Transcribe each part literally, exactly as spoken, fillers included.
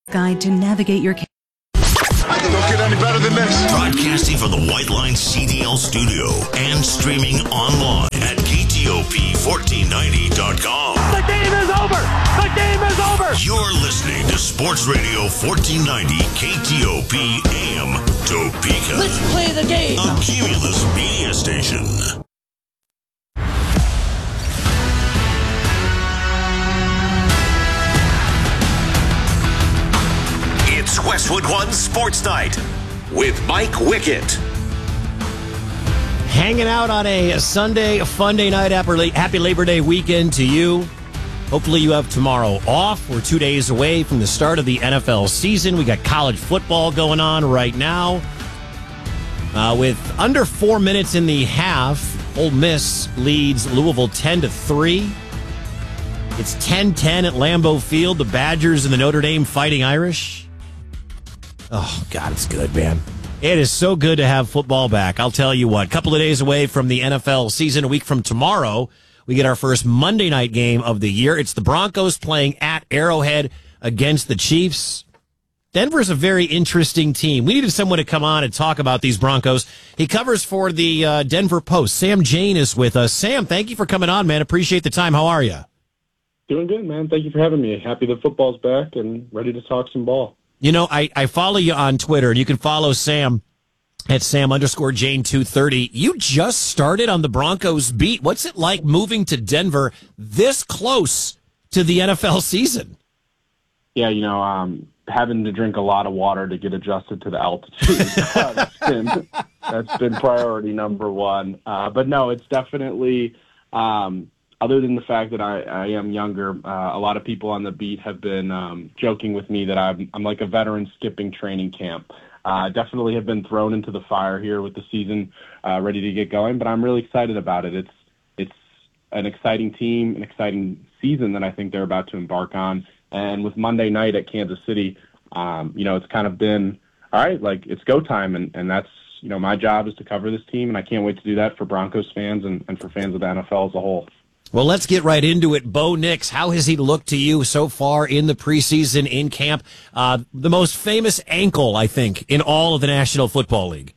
Guide to navigate your. Don't get any better than this. Broadcasting from the White Line C D L studio and streaming online at K T O P fourteen ninety dot com. The game is over. The game is over. You're listening to Sports Radio fourteen ninety K T O P A M Topeka. Let's play the game. A Cumulus media station. It's Westwood One Sports Night with Mike Wickett. Hanging out on a Sunday, Funday night. Happy Labor Day weekend to you. Hopefully you have tomorrow off. We're two days away from the start of the N F L season. We got college football going on right now. Uh, with under four minutes in the half, Ole Miss leads Louisville ten to three. It's ten ten at Lambeau Field. The Badgers and the Notre Dame Fighting Irish. Oh, God, it's good, man. It is so good to have football back. I'll tell you what, a couple of days away from the N F L season, a week from tomorrow, we get our first Monday night game of the year. It's the Broncos playing at Arrowhead against the Chiefs. Denver's a very interesting team. We needed someone to come on and talk about these Broncos. He covers for the uh, Denver Post. Sam Jane is with us. Sam, thank you for coming on, man. Appreciate the time. How are you? Doing good, man. Thank you for having me. Happy that football's back and ready to talk some ball. You know, I, I follow you on Twitter, and you can follow Sam at Sam underscore Jane two thirty. You just started on the Broncos beat. What's it like moving to Denver this close to the N F L season? Yeah, you know, um, having to drink a lot of water to get adjusted to the altitude. uh, that's, been, that's been priority number one. Uh, but no, it's definitely... Um, Other than the fact that I, I am younger, uh, a lot of people on the beat have been um, joking with me that I'm, I'm like a veteran skipping training camp. Uh, definitely have been thrown into the fire here with the season uh, ready to get going, but I'm really excited about it. It's it's an exciting team, an exciting season that I think they're about to embark on. And with Monday night at Kansas City, um, you know, it's kind of been, all right, like it's go time, and, and that's, you know, my job is to cover this team, and I can't wait to do that for Broncos fans and, and for fans of the N F L as a whole. Well, let's get right into it. Bo Nix, how has he looked to you so far in the preseason, in camp? Uh, the most famous ankle, I think, in all of the National Football League.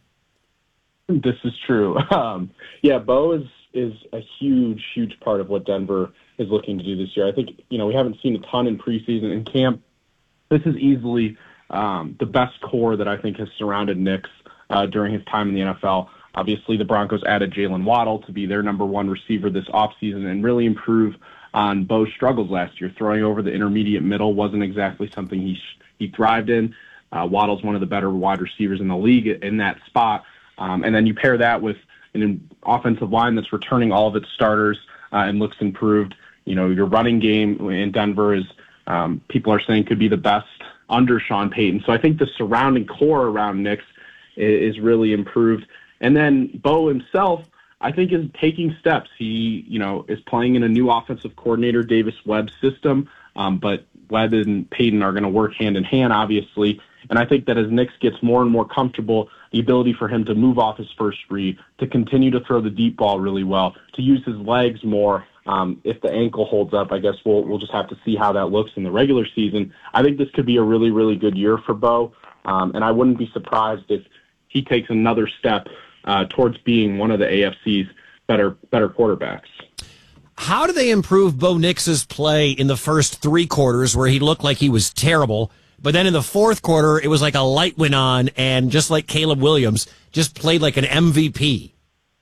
This is true. Um, yeah, Bo is is a huge, huge part of what Denver is looking to do this year. I think, you know, we haven't seen a ton in preseason. In camp, this is easily um, the best core that I think has surrounded Nix uh, during his time in the N F L. Obviously, the Broncos added Jalen Waddle to be their number one receiver this offseason and really improve on Bo's struggles last year. Throwing over the intermediate middle wasn't exactly something he sh- he thrived in. Uh, Waddle's one of the better wide receivers in the league in that spot. Um, and then you pair that with an offensive line that's returning all of its starters uh, and looks improved. You know, your running game in Denver is, um, people are saying, could be the best under Sean Payton. So I think the surrounding core around Nix is, is really improved. And then Bo himself, I think, is taking steps. He, you know, is playing in a new offensive coordinator, Davis Webb's system. Um, but Webb and Payton are going to work hand in hand, obviously. And I think that as Nix gets more and more comfortable, the ability for him to move off his first read, to continue to throw the deep ball really well, to use his legs more. Um, if the ankle holds up, I guess we'll we'll just have to see how that looks in the regular season. I think this could be a really, really good year for Bo. Um, and I wouldn't be surprised if he takes another step Uh, towards being one of the A F C's better better quarterbacks. How do they improve Bo Nix's play in the first three quarters where he looked like he was terrible, but then in the fourth quarter it was like a light went on and just like Caleb Williams, just played like an M V P?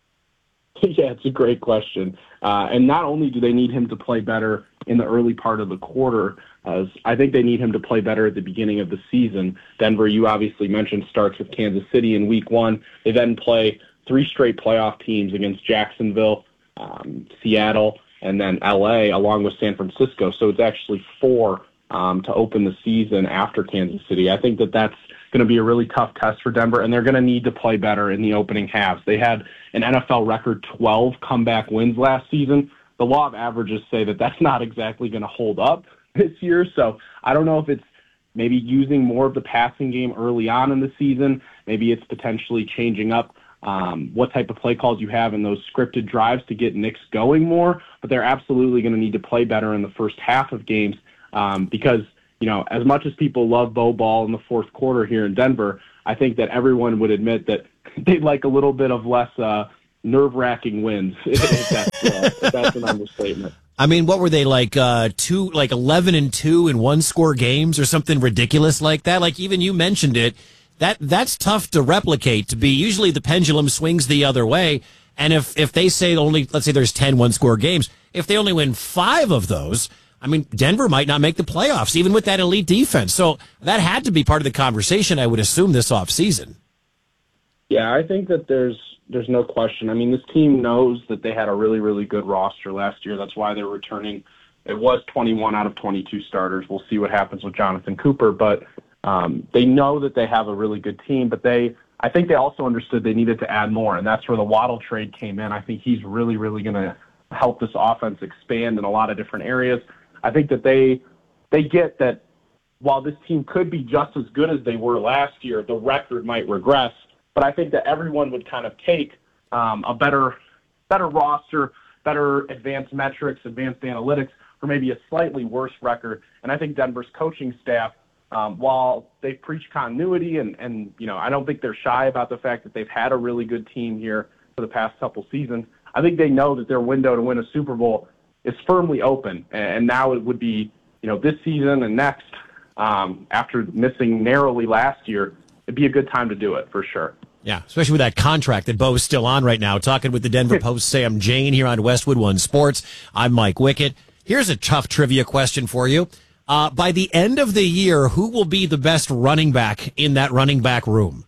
Yeah, it's a great question. Uh, and not only do they need him to play better in the early part of the quarter, as I think they need him to play better at the beginning of the season. Denver, you obviously mentioned, starts with Kansas City in week one. They then play three straight playoff teams against Jacksonville, um, Seattle, and then L A, along with San Francisco. So it's actually four um, to open the season after Kansas City. I think that that's going to be a really tough test for Denver, and they're going to need to play better in the opening halves. They had an N F L record twelve comeback wins last season. The law of averages say that that's not exactly going to hold up this year, so I don't know if it's maybe using more of the passing game early on in the season. Maybe it's potentially changing up um, what type of play calls you have in those scripted drives to get Nix going more, but they're absolutely going to need to play better in the first half of games um, because you know, as much as people love Bo Ball in the fourth quarter here in Denver, I think that everyone would admit that they'd like a little bit of less uh, nerve-wracking wins, if that's, uh, if that's an understatement. I mean, what were they like? Uh, two, like eleven and two in one-score games, or something ridiculous like that. Like even you mentioned it. That that's tough to replicate. To be usually the pendulum swings the other way, and if if they say only, let's say there's ten one-score games, if they only win five of those, I mean, Denver might not make the playoffs, even with that elite defense. So that had to be part of the conversation, I would assume, this offseason. Yeah, I think that there's there's no question. I mean, this team knows that they had a really, really good roster last year. That's why they're returning. It was twenty-one out of twenty-two starters. We'll see what happens with Jonathan Cooper, but um, they know that they have a really good team. But they, I think they also understood they needed to add more, and that's where the Waddle trade came in. I think he's really, really going to help this offense expand in a lot of different areas. I think that they they get that while this team could be just as good as they were last year, the record might regress. But I think that everyone would kind of take um, a better better roster, better advanced metrics, advanced analytics, or maybe a slightly worse record. And I think Denver's coaching staff, um, while they preach continuity, and, and you know, I don't think they're shy about the fact that they've had a really good team here for the past couple seasons. I think they know that their window to win a Super Bowl is firmly open, and now it would be, you know, this season and next, um, after missing narrowly last year, it'd be a good time to do it for sure. Yeah, especially with that contract that Bo's still on right now. Talking with the Denver Post Sam Jane here on Westwood One Sports. I'm Mike Wickett. Here's a tough trivia question for you. Uh, by the end of the year, who will be the best running back in that running back room?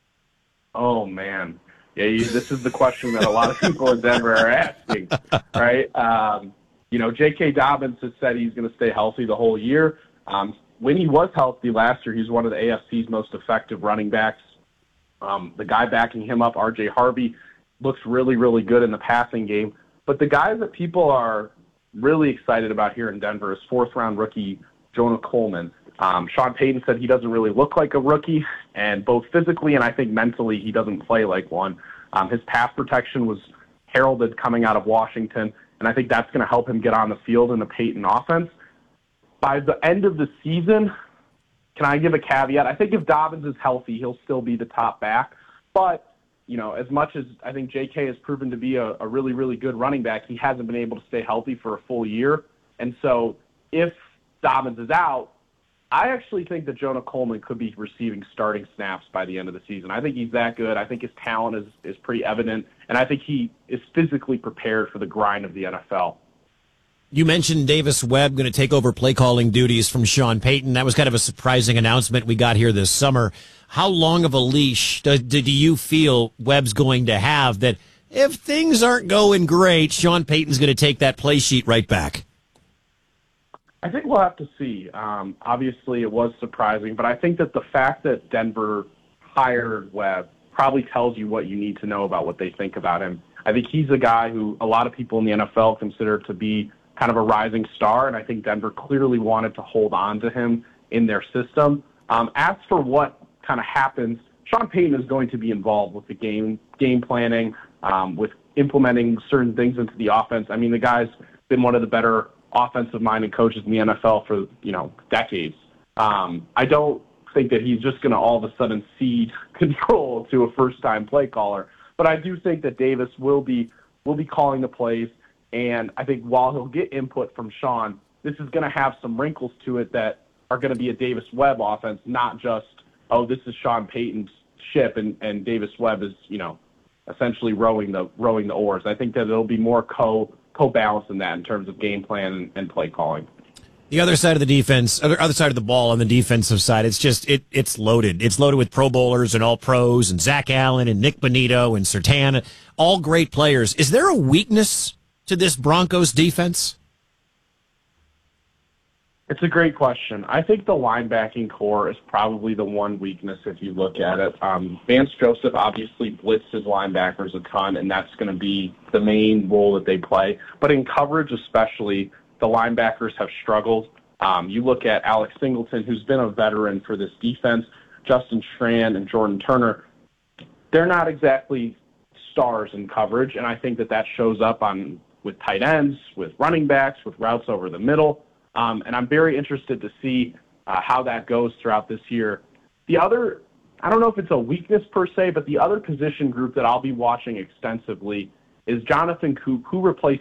Oh, man. Yeah, you, this is the question that a lot of people in Denver are asking, right? Um, you know, J K. Dobbins has said he's going to stay healthy the whole year. Um, when he was healthy last year, he's one of the A F C's most effective running backs. Um, the guy backing him up, R J Harvey, looks really, really good in the passing game. But the guys that people are really excited about here in Denver is fourth-round rookie Jonah Coleman. Um, Sean Payton said he doesn't really look like a rookie, and both physically and I think mentally he doesn't play like one. Um, his pass protection was heralded coming out of Washington, and I think that's going to help him get on the field in the Payton offense. By the end of the season, can I give a caveat? I think if Dobbins is healthy, he'll still be the top back. But, you know, as much as I think J K has proven to be a, a really, really good running back, he hasn't been able to stay healthy for a full year. And so if Dobbins is out, I actually think that Jonah Coleman could be receiving starting snaps by the end of the season. I think he's that good. I think his talent is, is pretty evident, and I think he is physically prepared for the grind of the N F L. You mentioned Davis Webb going to take over play calling duties from Sean Payton. That was kind of a surprising announcement we got here this summer. How long of a leash do, do you feel Webb's going to have that if things aren't going great, Sean Payton's going to take that play sheet right back? I think we'll have to see. Um, obviously, it was surprising, but I think that the fact that Denver hired Webb probably tells you what you need to know about what they think about him. I think he's a guy who a lot of people in the N F L consider to be kind of a rising star, and I think Denver clearly wanted to hold on to him in their system. Um, as for what kind of happens, Sean Payton is going to be involved with the game game planning, um, with implementing certain things into the offense. I mean, the guy's been one of the better offensive-minded coaches in the N F L for, you know, decades. Um, I don't think that he's just going to all of a sudden cede control to a first-time play caller, but I do think that Davis will be will be calling the plays. And I think while he'll get input from Sean, this is going to have some wrinkles to it that are going to be a Davis Webb offense, not just, oh, this is Sean Payton's ship and, and Davis Webb is, you know, essentially rowing the rowing the oars. I think that it'll be more co co-balanced in that in terms of game plan and, and play calling. The other side of the defense, other other side of the ball on the defensive side, it's just it it's loaded. It's loaded with Pro Bowlers and All Pros and Zach Allen and Nick Bonito and Surtain, all great players. Is there a weakness to this Broncos defense? It's a great question. I think the linebacking core is probably the one weakness if you look at it. Um, Vance Joseph obviously blitzes linebackers a ton, and that's going to be the main role that they play. But in coverage especially, the linebackers have struggled. Um, you look at Alex Singleton, who's been a veteran for this defense, Justin Strand and Jordan Turner. They're not exactly stars in coverage, and I think that that shows up on with tight ends, with running backs, with routes over the middle. Um, and I'm very interested to see uh, how that goes throughout this year. The other, I don't know if it's a weakness per se, but the other position group that I'll be watching extensively is Jonathan Coop, who replaced